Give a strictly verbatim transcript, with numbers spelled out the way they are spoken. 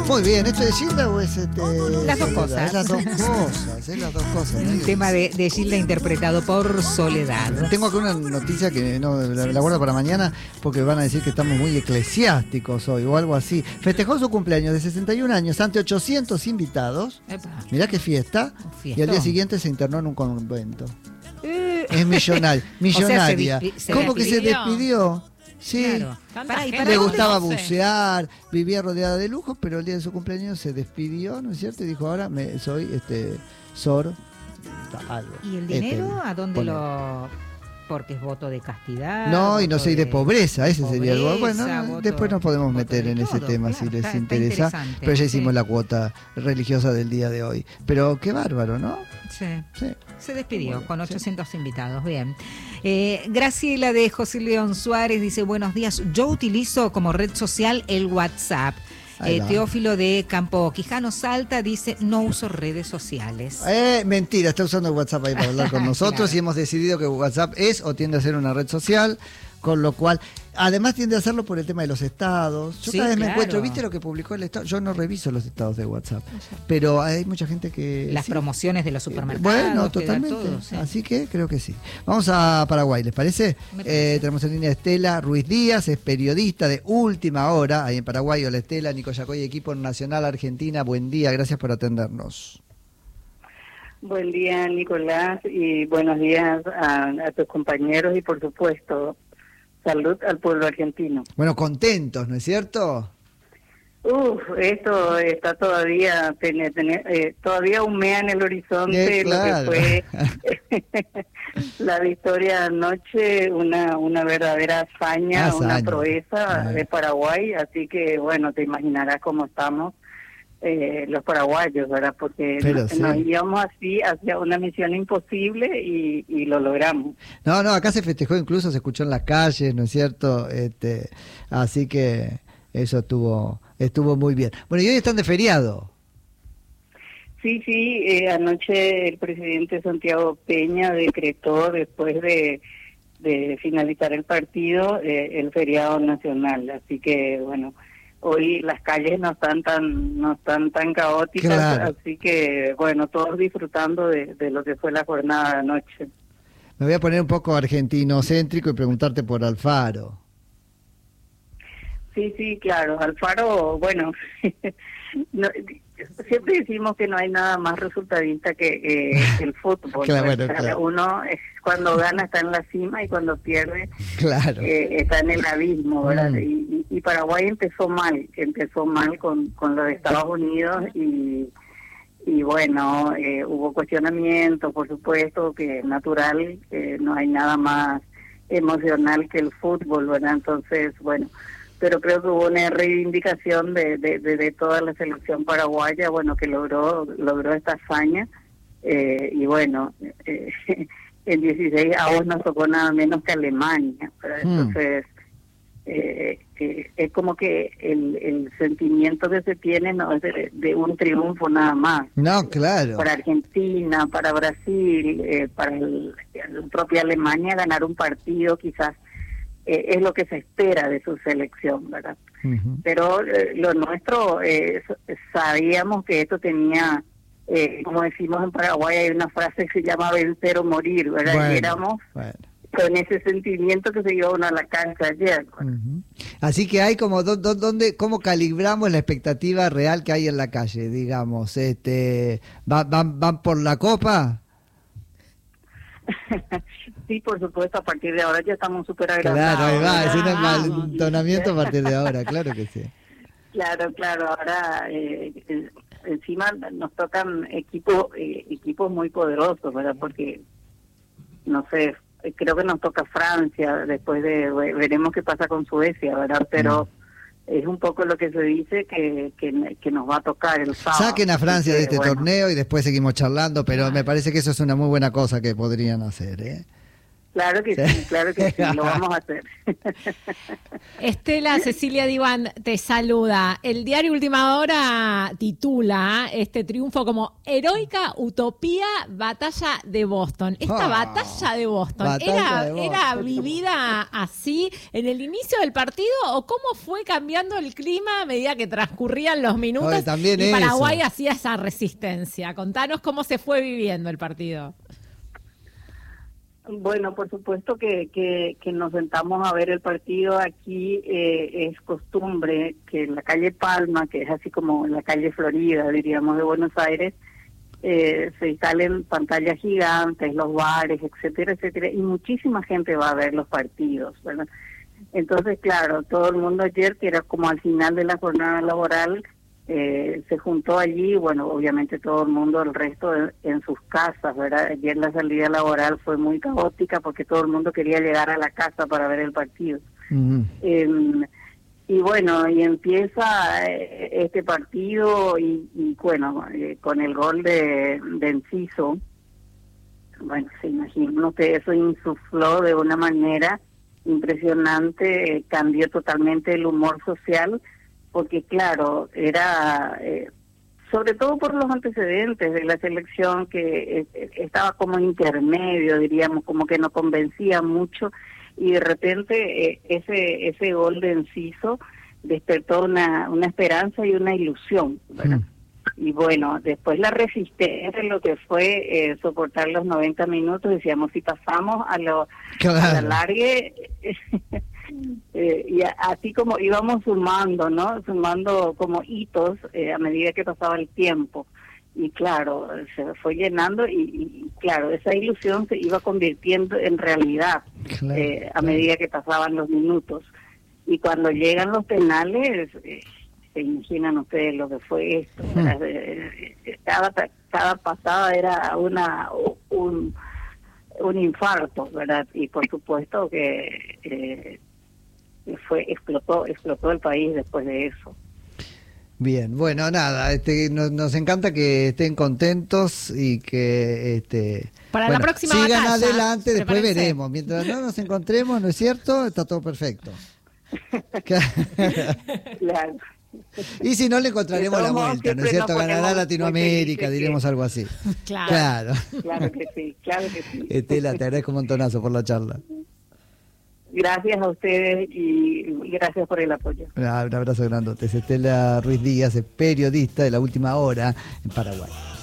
Muy bien, ¿esto es Gilda o es este? Las dos cosas. Es las dos cosas, es las dos cosas. Un ¿no? tema de, de Gilda interpretado por Soledad. Tengo acá una noticia que no la, la guardo para mañana porque van a decir que estamos muy eclesiásticos hoy o algo así. Festejó su cumpleaños de sesenta y un años ante ochocientos invitados. Epa. Mirá qué fiesta. Y al día siguiente se internó en un convento. Eh. Es millonario, millonaria. O sea, se se ¿Cómo despidió? Que se despidió? Sí, claro. Para, para le gustaba bucear, vivía rodeada de lujos, pero el día de su cumpleaños se despidió, ¿no es cierto? Y dijo, ahora me, soy este Sor algo. ¿Y el dinero este, a dónde pone. lo...? Porque es voto de castidad. No, y no soy de, de pobreza, ese pobreza, sería algo. Bueno, voto, después nos podemos meter en ese todo, tema claro, si les está, interesa. está pero ya hicimos sí. la cuota religiosa del día de hoy. Pero qué bárbaro, ¿no? Sí. sí. Se despidió bueno, con ochocientos sí. invitados. Bien. Eh, Graciela de José León Suárez dice: buenos días. Yo utilizo como red social el WhatsApp. Eh, Teófilo de Campo Quijano Salta dice: no uso redes sociales. Eh, mentira, está usando el WhatsApp ahí para hablar con nosotros. Claro. Y hemos decidido que WhatsApp es o tiende a ser una red social, con lo cual, además tiende a hacerlo por el tema de los estados. Yo sí, cada vez claro. me encuentro, ¿viste lo que publicó el estado? Yo no reviso los estados de WhatsApp, pero hay mucha gente que... Las sí. promociones de los supermercados. Bueno, totalmente, todo, sí. Así que creo que sí. Vamos a Paraguay, ¿les parece? Eh, tenemos en línea a Estela Ruiz Díaz, es periodista de Última Hora, ahí en Paraguay. Hola Estela, Nico Yacoy, equipo nacional Argentina, buen día, gracias por atendernos. Buen día Nicolás y buenos días a, a tus compañeros y por supuesto... salud al pueblo argentino. Bueno, contentos, ¿no es cierto? Uf, esto está todavía ten, ten, eh, todavía humea en el horizonte, eh, claro. Lo que fue la victoria anoche, una una verdadera hazaña, hazaña. una proeza ah. de Paraguay, así que bueno, te imaginarás cómo estamos eh, los paraguayos, ¿verdad? Porque nos, sí. nos íbamos así hacia una misión imposible y, y lo logramos. No, no, acá se festejó, incluso se escuchó en las calles, ¿no es cierto? Este, así que eso estuvo estuvo muy bien. Bueno, y hoy están de feriado. Sí, sí, eh, anoche el presidente Santiago Peña decretó, después de, de finalizar el partido, eh, el feriado nacional, así que bueno... hoy las calles no están tan no están tan caóticas, claro. Así que bueno, todos disfrutando de, de lo que fue la jornada de anoche. Me voy a poner un poco argentinocéntrico y preguntarte por Alfaro. Sí, sí, claro, Alfaro, bueno, no, siempre decimos que no hay nada más resultadista que eh, el fútbol. Claro, bueno, o sea, claro. Uno es, cuando gana está en la cima y cuando pierde claro. eh, está en el abismo, ¿verdad? Mm. Y, y Paraguay empezó mal, empezó mal con, con lo de Estados Unidos y, y bueno, eh, hubo cuestionamiento, por supuesto, que es natural, eh, no hay nada más emocional que el fútbol, ¿verdad? Entonces, bueno... pero creo que hubo una reivindicación de, de, de, de toda la selección paraguaya, bueno, que logró logró esta hazaña, eh, y bueno, eh, en dieciséis avos nos tocó nada menos que Alemania, ¿verdad? Mm. Entonces, eh, eh, es como que el, el sentimiento que se tiene no es de, de un triunfo nada más. No, claro. Para Argentina, para Brasil, eh, para el, la propia Alemania ganar un partido quizás Eh, es lo que se espera de su selección, ¿verdad? Uh-huh. Pero eh, lo nuestro, eh, sabíamos que esto tenía, eh, como decimos en Paraguay, hay una frase que se llama vencer o morir, ¿verdad? Bueno, y éramos bueno. con ese sentimiento que se llevó uno a la cancha ayer. Uh-huh. Así que hay como, do, do, donde, ¿cómo calibramos la expectativa real que hay en la calle, digamos? este ¿Van, van, van por la copa? Sí, por supuesto, a partir de ahora ya estamos súper agradables. Claro, ahí va, es un envalentonamiento a partir de ahora, claro que sí. Claro, claro, ahora eh, encima nos tocan equipos eh, equipos muy poderosos, ¿verdad? Porque, no sé, creo que nos toca Francia, después de, veremos qué pasa con Suecia, ¿verdad? Pero... Mm. Es un poco lo que se dice que, que, que nos va a tocar el sábado. Saquen a Francia que, de este bueno. torneo y después seguimos charlando, pero me parece que eso es una muy buena cosa que podrían hacer, ¿eh? Claro que sí, claro que sí, lo vamos a hacer. Estela Cecilia Diván te saluda. El diario Última Hora titula este triunfo como Heroica Utopía Batalla de Boston. Esta Ah, batalla de Boston, batalla ¿era, de Boston. ¿era vivida así en el inicio del partido o cómo fue cambiando el clima a medida que transcurrían los minutos? Oye, también y Paraguay eso. hacía esa resistencia. Contanos cómo se fue viviendo el partido. Bueno, por supuesto que, que, que nos sentamos a ver el partido. Aquí eh, es costumbre que en la calle Palma, que es así como en la calle Florida, diríamos, de Buenos Aires, eh, se instalen pantallas gigantes, los bares, etcétera, etcétera, y muchísima gente va a ver los partidos, ¿verdad? Entonces, claro, todo el mundo ayer, que era como al final de la jornada laboral, Eh, se juntó allí, bueno, obviamente todo el mundo, el resto en, en sus casas, ¿verdad? Ayer la salida laboral fue muy caótica porque todo el mundo quería llegar a la casa para ver el partido. Uh-huh. Eh, y bueno, y empieza eh, este partido y, y bueno, eh, con el gol de, de Enciso, bueno, se imagina que eso insufló de una manera impresionante, eh, cambió totalmente el humor social, porque claro, era eh, sobre todo por los antecedentes de la selección que eh, estaba como intermedio, diríamos, como que no convencía mucho, y de repente eh, ese ese gol de Enciso despertó una una esperanza y una ilusión, ¿verdad? Mm. Y bueno, después la resistencia, lo que fue eh, soportar los noventa minutos, decíamos, si pasamos a lo claro. a la largue... Eh, y a, así como íbamos sumando, ¿no? Sumando como hitos eh, a medida que pasaba el tiempo. Y claro, se fue llenando y, y claro, esa ilusión se iba convirtiendo en realidad claro, eh, a medida que pasaban los minutos. Y cuando llegan los penales, eh, se imaginan ustedes lo que fue esto. Hmm. Cada, cada pasada era una un, un infarto, ¿verdad? Y por supuesto que... Eh, fue explotó explotó el país después de eso. Bien, bueno, nada, este nos, nos encanta que estén contentos y que este para bueno, la próxima sigan batalla, adelante, después prepárense. Veremos, mientras no nos encontremos, ¿no es cierto? Está todo perfecto. Claro. Y si no, le encontraremos la vuelta, ¿no es cierto? Ganará Latinoamérica, diremos algo así. Claro. Claro. Claro que sí, claro que sí. Estela, te agradezco un montonazo por la charla. Gracias a ustedes y gracias por el apoyo. Un abrazo grandote. Estela Ruiz Díaz, periodista de La Última Hora en Paraguay.